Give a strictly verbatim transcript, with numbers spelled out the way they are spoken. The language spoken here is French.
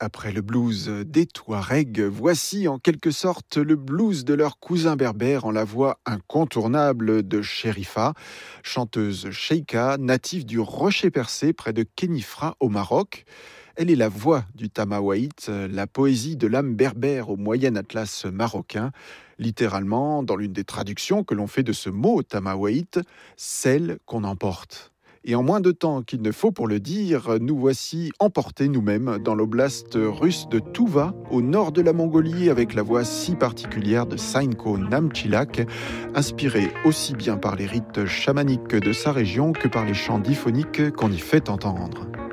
Après le blues des Touaregs, voici en quelque sorte le blues de leur cousin berbère en la voix incontournable de Chérifa, chanteuse cheika, native du Rocher Percé près de Khénifra au Maroc. Elle est la voix du tamawaït, la poésie de l'âme berbère au Moyen Atlas marocain. Littéralement, dans l'une des traductions que l'on fait de ce mot tamawaït, celle qu'on emporte. Et en moins de temps qu'il ne faut pour le dire, nous voici emportés nous-mêmes dans l'oblast russe de Touva, au nord de la Mongolie, avec la voix si particulière de Sainko Namchilak, inspirée aussi bien par les rites chamaniques de sa région que par les chants diphoniques qu'on y fait entendre.